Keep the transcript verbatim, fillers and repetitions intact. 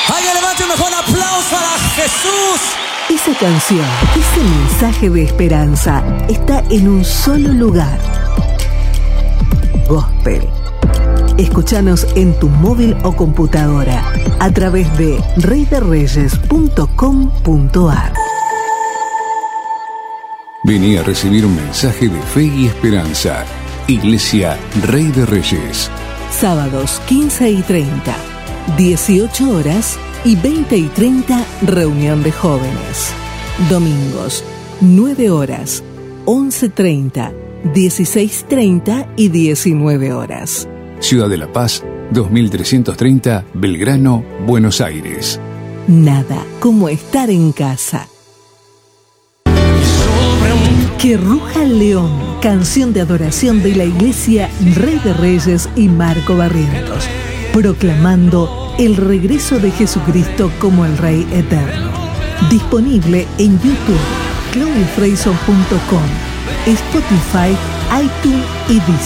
Alguien levante un mejor aplauso a Jesús. Esa canción, ese mensaje de esperanza está en un solo lugar. Gospel. Escúchanos en tu móvil o computadora a través de rey de reyes punto com punto a r. Vení a recibir un mensaje de fe y esperanza. Iglesia Rey de Reyes. Sábados quince y treinta, dieciocho horas y veinte y treinta, reunión de jóvenes. Domingos, nueve horas, once treinta, dieciséis treinta y diecinueve horas. Ciudad de La Paz, dos mil trescientos treinta, Belgrano, Buenos Aires. Nada como estar en casa. Que ruja el león, canción de adoración de la Iglesia Rey de Reyes y Marco Barrientos, proclamando el regreso de Jesucristo como el Rey eterno. Disponible en YouTube, chloe freyson punto com, Spotify, iTunes y Deezer.